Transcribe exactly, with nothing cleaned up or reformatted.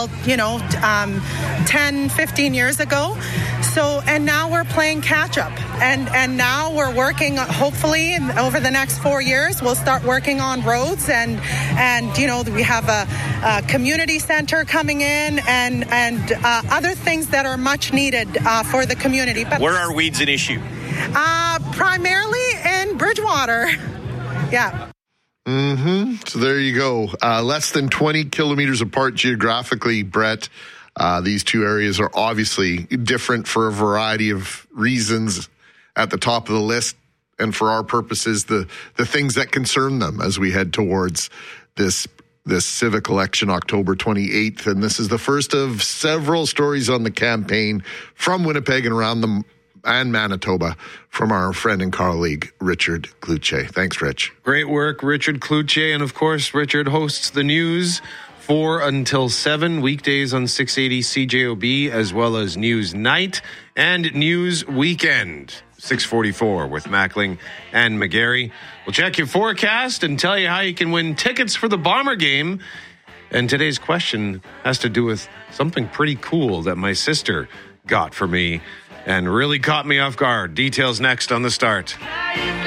built, you know, um, ten, fifteen years ago. So, and now we're playing catch up. And, and now we're working, hopefully, over the next four years, we'll start working on roads. And, and you know, we have a, a community center coming in and, and uh, other things that are much needed uh, for the community. But where are weeds an issue? Uh, primarily in Bridgewater. Yeah. Mm-hmm. So there you go. Uh, less than twenty kilometers apart geographically, Brett. Uh, these two areas are obviously different for a variety of reasons at the top of the list. And for our purposes, the, the things that concern them as we head towards this this civic election, October twenty-eighth. And this is the first of several stories on the campaign from Winnipeg and around the and Manitoba from our friend and colleague, Richard Cloutier. Thanks, Rich. Great work, Richard Cloutier. And of course, Richard hosts the news four until seven weekdays on six eighty C J O B, as well as News Night and News Weekend, six forty-four with Mackling and McGarry. We'll check your forecast and tell you how you can win tickets for the Bomber game. And today's question has to do with something pretty cool that my sister got for me and really caught me off guard. Details next on The Start.